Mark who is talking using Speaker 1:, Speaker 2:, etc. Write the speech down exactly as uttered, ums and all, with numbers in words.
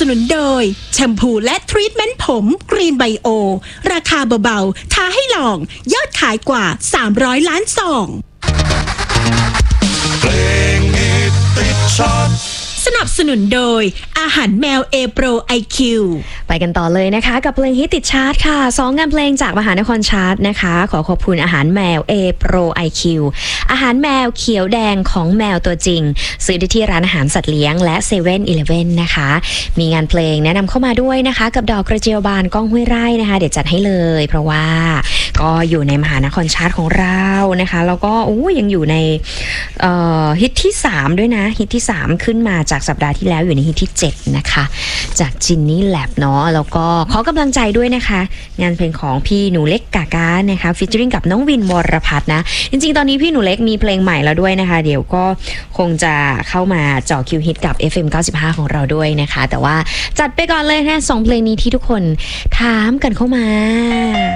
Speaker 1: นุนโดยแชมพูและทรีทเมนต์ผมกรีนไบโอราคาเบาๆท้าให้ลองยอดขายกว่าสามร้อยล้านซอง
Speaker 2: เพลงฮิตติดชาร์ต
Speaker 1: สนับสนุนโดยอาหารแมว A Pro ไอ คิว
Speaker 3: ไปกันต่อเลยนะคะกับเพลงฮิตติดชาร์ตค่ะสองงานเพลงจากมหานครชาร์ตนะคะขอขอบคุณอาหารแมว A Pro ไอ คิว อาหารแมวเขียวแดงของแมวตัวจริงซื้อได้ที่ร้านอาหารสัตว์เลี้ยงและ เซเว่น อีเลฟเว่น นะคะมีงานเพลงแนะนำเข้ามาด้วยนะคะกับดอกกระเจียวบานก้องห้วยไร่นะคะเดี๋ยวจัดให้เลยเพราะว่าก็อยู่ในมหานครชาร์ตของเรานะคะแล้วก็โอ้ยังอยู่ในฮิตที่สามด้วยนะฮิตที่สามขึ้นมาจากสัปดาห์ที่แล้วอยู่ในฮิตที่เจ็ดนะคะจากจินนี่แลบเนาะแล้วก็ขอกำลังใจด้วยนะคะงานเพลงของพี่หนูเล็กกากานะคะฟีเจอริ่งกับน้องวินวรพัฒน์นะจริงๆตอนนี้พี่หนูเล็กมีเพลงใหม่แล้วด้วยนะคะเดี๋ยวก็คงจะเข้ามาเจาะคิวฮิตกับ เอฟ เอ็ม เก้าสิบห้า ของเราด้วยนะคะแต่ว่าจัดไปก่อนเลยนะสองเพลงนี้ที่ทุกคนถามกันเข้ามา